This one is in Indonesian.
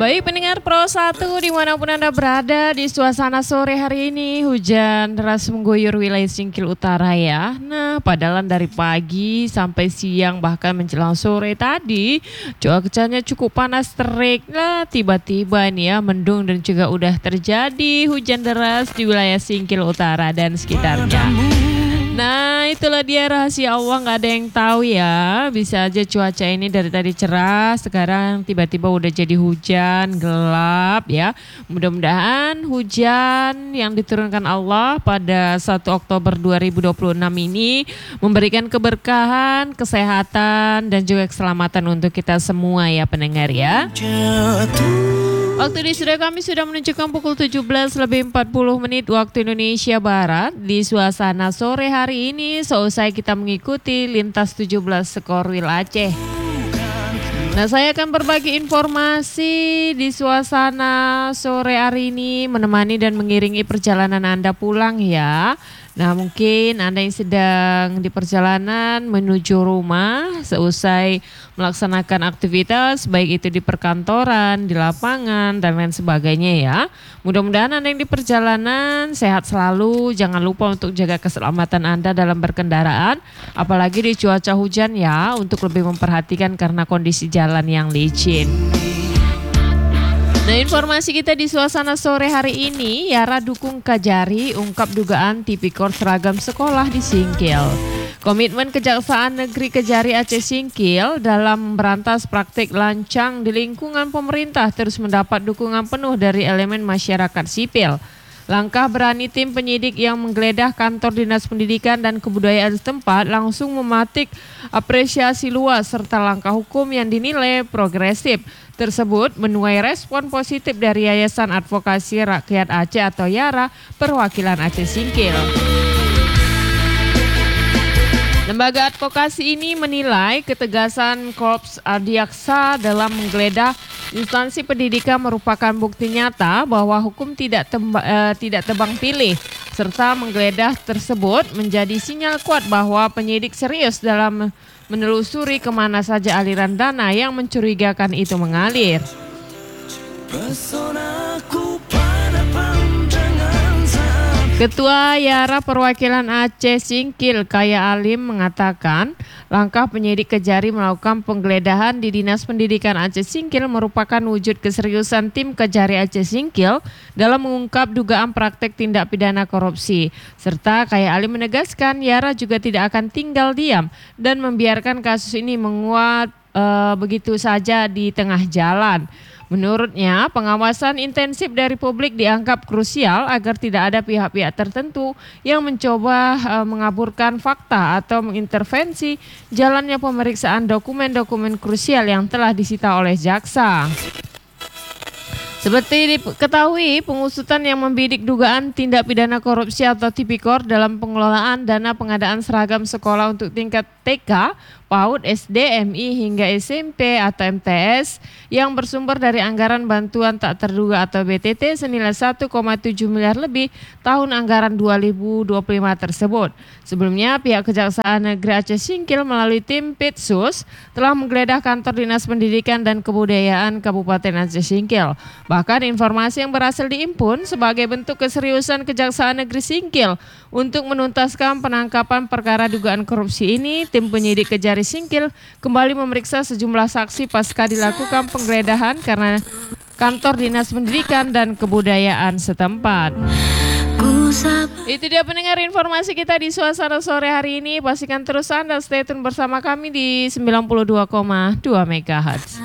Baik pendengar Pro 1 dimanapun Anda berada di suasana sore hari ini hujan deras mengguyur wilayah Singkil Utara ya. Nah padahal dari pagi sampai siang bahkan menjelang sore tadi cuacanya cukup panas terik. Nah tiba-tiba nih ya mendung dan juga udah terjadi hujan deras di wilayah Singkil Utara dan sekitarnya. Nah itulah dia rahasia Allah, nggak ada yang tahu ya. Bisa aja cuaca ini dari tadi cerah, sekarang tiba-tiba udah jadi hujan, gelap ya. Mudah-mudahan hujan yang diturunkan Allah pada 1 Oktober 2026 ini memberikan keberkahan, kesehatan dan juga keselamatan untuk kita semua ya pendengar ya. Waktu di studio kami sudah menunjukkan pukul 17:40 waktu Indonesia Barat. Di suasana sore hari ini seusai kita mengikuti lintas 17 Skorwil Aceh. Nah saya akan berbagi informasi di suasana sore hari ini menemani dan mengiringi perjalanan Anda pulang ya. Nah mungkin Anda yang sedang di perjalanan menuju rumah seusai melaksanakan aktivitas baik itu di perkantoran, di lapangan dan lain sebagainya ya. Mudah-mudahan Anda yang di perjalanan sehat selalu, jangan lupa untuk jaga keselamatan Anda dalam berkendaraan. Apalagi di cuaca hujan ya, untuk lebih memperhatikan karena kondisi jalan yang licin. Nah informasi kita di suasana sore hari ini, Yara dukung Kajari ungkap dugaan tipikor seragam sekolah di Singkil. Komitmen Kejaksaan Negeri Kejari Aceh Singkil dalam memberantas praktik lancang di lingkungan pemerintah terus mendapat dukungan penuh dari elemen masyarakat sipil. Langkah berani tim penyidik yang menggeledah kantor Dinas Pendidikan dan Kebudayaan setempat langsung mematik apresiasi luas serta langkah hukum yang dinilai progresif tersebut menuai respon positif dari Yayasan Advokasi Rakyat Aceh atau YARA Perwakilan Aceh Singkil. Lembaga advokasi ini menilai ketegasan Korps Adiaksa dalam menggeledah instansi pendidikan merupakan bukti nyata bahwa hukum tidak tebang pilih, serta menggeledah tersebut menjadi sinyal kuat bahwa penyidik serius dalam menelusuri kemana saja aliran dana yang mencurigakan itu mengalir. Ketua YARA Perwakilan Aceh Singkil Kaya Alim mengatakan langkah penyidik Kejari melakukan penggeledahan di Dinas Pendidikan Aceh Singkil merupakan wujud keseriusan tim Kejari Aceh Singkil dalam mengungkap dugaan praktek tindak pidana korupsi. Serta Kaya Alim menegaskan YARA juga tidak akan tinggal diam dan membiarkan kasus ini menguat begitu saja di tengah jalan. Menurutnya, pengawasan intensif dari publik dianggap krusial agar tidak ada pihak-pihak tertentu yang mencoba mengaburkan fakta atau mengintervensi jalannya pemeriksaan dokumen-dokumen krusial yang telah disita oleh jaksa. Seperti diketahui, pengusutan yang membidik dugaan tindak pidana korupsi atau tipikor dalam pengelolaan dana pengadaan seragam sekolah untuk tingkat TK, PAUD, SD, MI hingga SMP atau MTS yang bersumber dari anggaran bantuan tak terduga atau BTT senilai 1,7 miliar lebih tahun anggaran 2025 tersebut. Sebelumnya pihak Kejaksaan Negeri Aceh Singkil melalui tim Pitsus telah menggeledah kantor Dinas Pendidikan dan Kebudayaan Kabupaten Aceh Singkil. Bahkan informasi yang berhasil diimpun sebagai bentuk keseriusan Kejaksaan Negeri Singkil untuk menuntaskan penangkapan perkara dugaan korupsi ini, tim penyidik Kejari Singkil kembali memeriksa sejumlah saksi pasca dilakukan penggeledahan karena kantor Dinas Pendidikan dan Kebudayaan setempat. Itu dia pendengar informasi kita di suasana sore hari ini. Pastikan terus Anda stay tune bersama kami di 92,2 MHz.